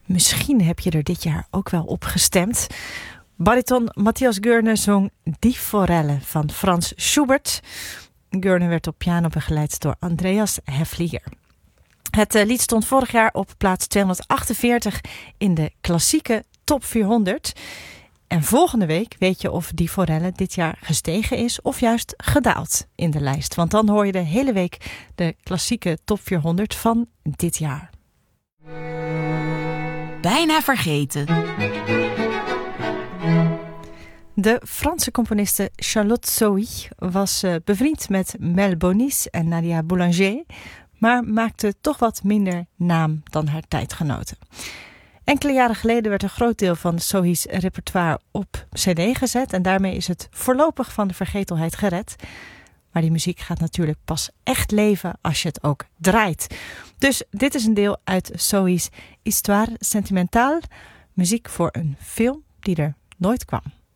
Misschien heb je er dit jaar ook wel op gestemd. Bariton Matthias Goerne zong Die Forelle van Franz Schubert. Goerne werd op piano begeleid door Andreas Häfliger. Het lied stond vorig jaar op plaats 248 in de klassieke top 400. En volgende week weet je of Die Forelle dit jaar gestegen is of juist gedaald in de lijst. Want dan hoor je de hele week de klassieke top 400 van dit jaar. Bijna vergeten. De Franse componiste Charlotte Sohi was bevriend met Mel Bonis en Nadia Boulanger, maar maakte toch wat minder naam dan haar tijdgenoten. Enkele jaren geleden werd een groot deel van Sohi's repertoire op cd gezet en daarmee is het voorlopig van de vergetelheid gered. Maar die muziek gaat natuurlijk pas echt leven als je het ook draait. Dus dit is een deel uit Sohi's Histoire Sentimentale, muziek voor een film die er nooit kwam.